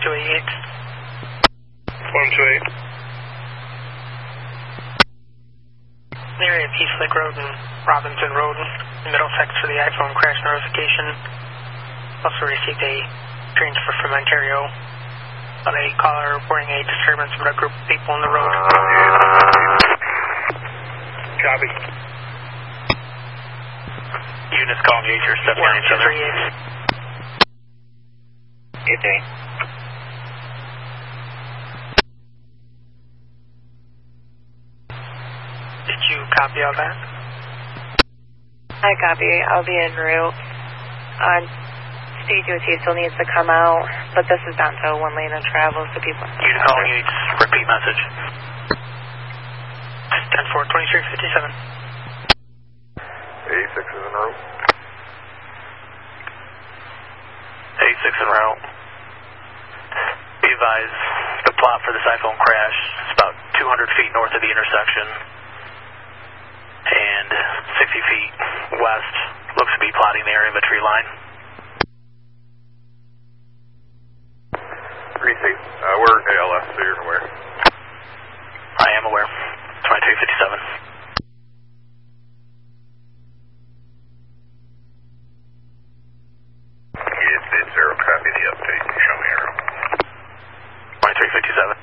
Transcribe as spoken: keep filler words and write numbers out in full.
two eighty-eight. one two eight. The area of East Lake Road and Robinson Road in Middlesex for the iPhone crash notification. Also received a transfer from Ontario on a caller reporting a disturbance of a group of people on the road. Copy. Units calling you, you're stepping on each other. Good day. Did you copy all that? I copy. I'll be en route. On C two T still needs to come out, but this is down to one lane of travel, so people... Unit calling you, just repeat message. ten four, twenty-three fifty-seven. eighty-six is en route. eighty-six en route. Be advised, the plot for this iPhone crash is about two hundred feet north of the intersection and sixty feet west. Looks to be plotting the area of a tree line. Receive. Uh, we're A L S, so you're aware. I am aware. twenty-three fifty-seven. It's zero, copy the update. Show me arrow. twenty-three fifty-seven.